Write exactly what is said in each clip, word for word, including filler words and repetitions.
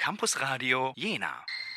Campus Radio Jena.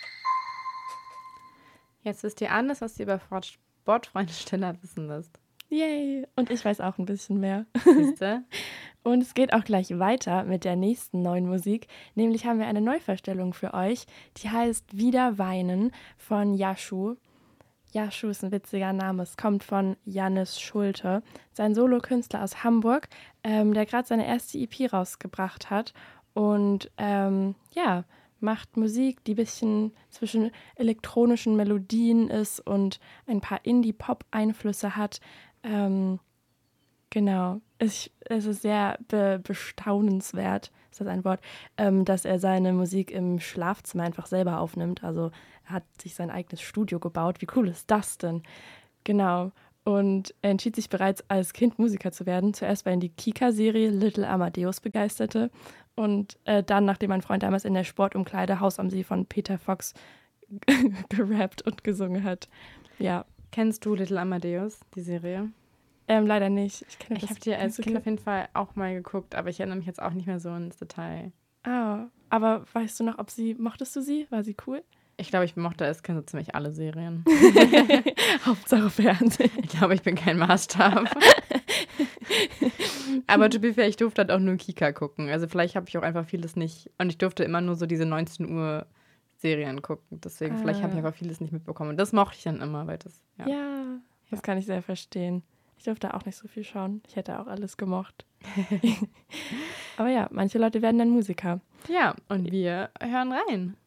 Jetzt wisst ihr alles, was ihr über Sportfreunde Stiller wissen müsst. Yay! Und ich weiß auch ein bisschen mehr. Siehste? Und es geht auch gleich weiter mit der nächsten neuen Musik. Nämlich haben wir eine Neuverstellung für euch, die heißt Wieder Weinen von Yashu. Yashu ist ein witziger Name. Es kommt von Jannis Schulte. Sein Solokünstler aus Hamburg, ähm, der gerade seine erste E P rausgebracht hat. Und ähm, ja, macht Musik, die ein bisschen zwischen elektronischen Melodien ist und ein paar Indie-Pop-Einflüsse hat. Ähm, genau. Es, es ist sehr be- bestaunenswert, ist das ein Wort, ähm, dass er seine Musik im Schlafzimmer einfach selber aufnimmt. Also er hat sich sein eigenes Studio gebaut. Wie cool ist das denn? Genau. Und er entschied sich bereits als Kind Musiker zu werden. Zuerst, weil ihn die Kika-Serie Little Amadeus begeisterte. Und äh, dann, nachdem mein Freund damals in der Sportumkleide Haus am See von Peter Fox gerappt und gesungen hat. Ja. Kennst du Little Amadeus, die Serie? Ähm, leider nicht. Ich, kenne Ich das habe die als Musical. Kind auf jeden Fall auch mal geguckt, aber ich erinnere mich jetzt auch nicht mehr so ins Detail. Ah, aber weißt du noch, ob sie, mochtest du sie? War sie cool? Ich glaube, ich mochte als Kind so ziemlich alle Serien. Hauptsache Fernsehen. Ich glaube, ich bin kein Maßstab. Aber to be fair, ich durfte halt auch nur Kika gucken. Also vielleicht habe ich auch einfach vieles nicht. Und ich durfte immer nur so diese neunzehn Uhr Serien gucken. Deswegen, Ah. vielleicht habe ich einfach vieles nicht mitbekommen. Und das mochte ich dann immer, weil das, ja. Ja, das Ja. kann ich sehr verstehen. Ich durfte auch nicht so viel schauen. Ich hätte auch alles gemocht. Aber ja, manche Leute werden dann Musiker. Ja, und wir hören rein.